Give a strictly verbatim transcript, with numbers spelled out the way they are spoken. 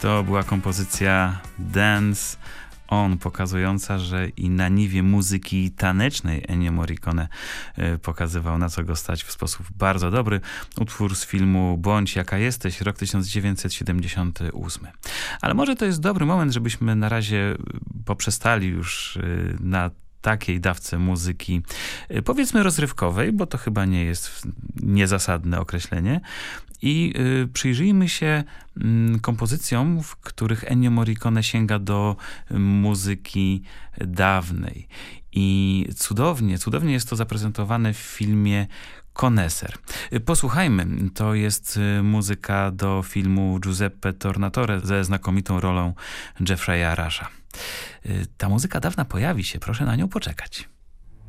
To była kompozycja Dance On, pokazująca, że i na niwie muzyki tanecznej Ennio Morricone pokazywał, na co go stać w sposób bardzo dobry. Utwór z filmu Bądź jaka jesteś, rok tysiąc dziewięćset siedemdziesiąty ósmy. Ale może to jest dobry moment, żebyśmy na razie poprzestali już na takiej dawce muzyki, powiedzmy rozrywkowej, bo to chyba nie jest niezasadne określenie. I y, przyjrzyjmy się y, kompozycjom, w których Ennio Morricone sięga do y, muzyki dawnej. I cudownie, cudownie jest to zaprezentowane w filmie Koneser. Posłuchajmy, to jest y, muzyka do filmu Giuseppe Tornatore ze znakomitą rolą Jeffrey'a Rusha. Y, ta muzyka dawna pojawi się, proszę na nią poczekać.